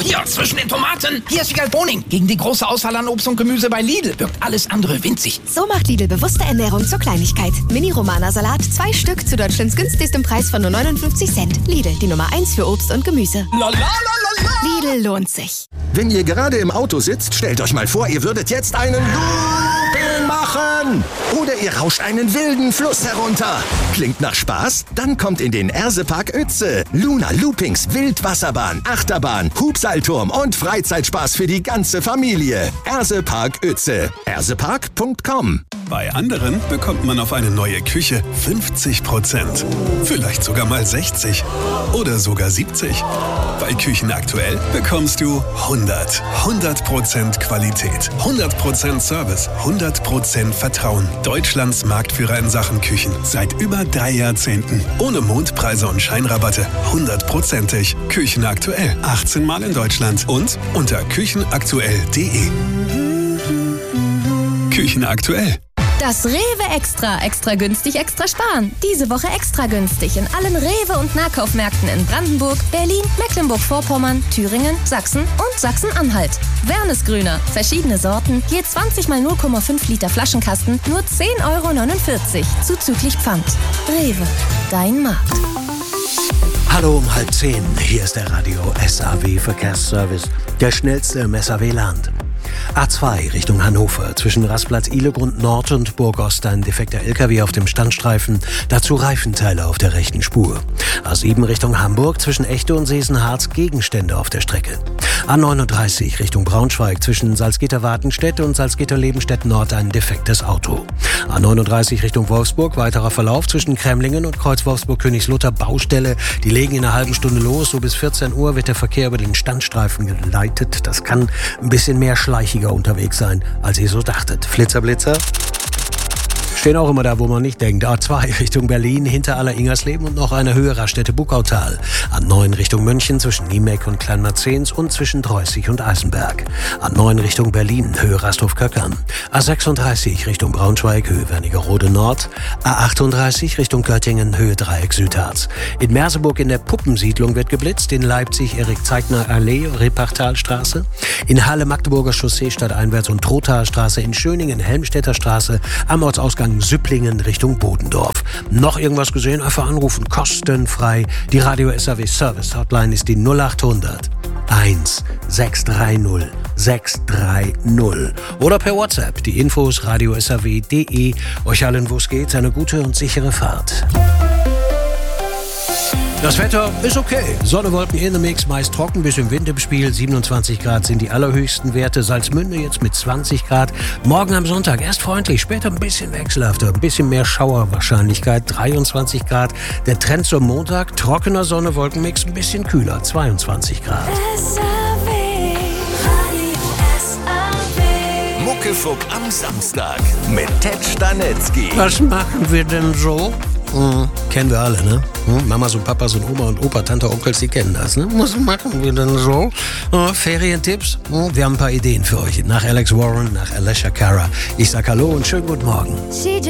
Hier, zwischen den Tomaten. Hier ist Wiegald Boning. Gegen die große Auswahl an Obst und Gemüse bei Lidl wirkt alles andere winzig. So macht Lidl bewusste Ernährung zur Kleinigkeit. Mini-Romana-Salat, 2 Stück zu Deutschlands günstigstem Preis von nur 59 Cent. Lidl, die Nummer 1 für Obst und Gemüse. Lidl lohnt sich. Wenn ihr gerade im Auto sitzt, stellt euch mal vor, ihr würdet jetzt einen Looping machen. Oder ihr rauscht einen wilden Fluss herunter. Klingt nach Spaß? Dann kommt in den Ersepark Uetze. Luna Loopings, Wildwasserbahn, Achterbahn, Hubseilturm und Freizeitspaß für die ganze Familie. Ersepark Uetze. ersepark.com. Bei anderen bekommt man auf eine neue Küche 50%. Vielleicht sogar mal 60. Oder sogar 70. Bei Küchen aktuell bekommst du 100% Qualität, 100% Service, 100% Vertrauen. Deutschlands Marktführer in Sachen Küchen. Seit über 3 Jahrzehnten. Ohne Mondpreise und Scheinrabatte. 100%ig. Küchen aktuell. 18 Mal in Deutschland. Und unter küchenaktuell.de. Küchen aktuell. Das Rewe Extra günstig, extra sparen. Diese Woche extra günstig in allen Rewe- und Nahkaufmärkten in Brandenburg, Berlin, Mecklenburg-Vorpommern, Thüringen, Sachsen und Sachsen-Anhalt. Wernesgrüner, verschiedene Sorten, je 20 mal 0,5 Liter Flaschenkasten, nur 10,49 € zuzüglich Pfand. Rewe, dein Markt. Hallo um 9:30, hier ist der Radio SAW Verkehrsservice, der schnellste im SAW-Land. A2 Richtung Hannover, zwischen Rastplatz Ihlegrund Nord und Burgost ein defekter LKW auf dem Standstreifen, dazu Reifenteile auf der rechten Spur. A7 Richtung Hamburg, zwischen Echte und Sesenharz Gegenstände auf der Strecke. A39 Richtung Braunschweig, zwischen Salzgitter-Wartenstedt und Salzgitter-Lebenstedt Nord ein defektes Auto. A39 Richtung Wolfsburg, weiterer Verlauf zwischen Kremlingen und Kreuz Wolfsburg-Königslutter Baustelle. Die legen in einer halben Stunde los, so bis 14 Uhr wird der Verkehr über den Standstreifen geleitet. Das kann ein bisschen mehr schleichiger unterwegs sein, als ihr so dachtet. Flitzer, stehen auch immer da, wo man nicht denkt. A2 Richtung Berlin, hinter Aller-Ingersleben und noch eine höhere Stätte Buckautal. A9 Richtung München, zwischen Niemeck und Kleinmarzens und zwischen Dreußig und Eisenberg. A9 Richtung Berlin, Höhe Rasthof-Köckern. A36 Richtung Braunschweig, Höhe Wernigerode Nord. A38 Richtung Göttingen, Höhe Dreieck Südharz. In Merseburg in der Puppensiedlung wird geblitzt. In Leipzig Erik-Zeigner-Allee, Repartalstraße. In Halle Magdeburger Chaussee stadteinwärts und Trothaarstraße. In Schöningen Helmstedter Straße. Am Ortsausgang Süpplingen Richtung Bodendorf. Noch irgendwas gesehen? Einfach anrufen, kostenfrei. Die Radio SAW Service Hotline ist die 0800 1630 630. Oder per WhatsApp. Die Infos radiosaw.de. Euch allen, wo es geht, eine gute und sichere Fahrt. Das Wetter ist okay. Sonne, Wolken in the Mix, meist trocken, bis im Wind im Spiel. 27 Grad sind die allerhöchsten Werte. Salzmünde jetzt mit 20 Grad. Morgen am Sonntag erst freundlich, später ein bisschen wechselhafter, ein bisschen mehr Schauerwahrscheinlichkeit. 23 Grad. Der Trend zum Montag, trockener Sonne, Wolkenmix, ein bisschen kühler. 22 Grad. Muckefuck am Samstag mit Ted Stanetzky. Was machen wir denn so? Kennen wir alle, ne? Mamas und Papas und Oma und Opa, Tante, Onkels, die kennen das, ne? Was machen wir denn so? Ferientipps? Wir haben ein paar Ideen für euch. Nach Alex Warren, nach Alessia Cara. Ich sag Hallo und schönen guten Morgen.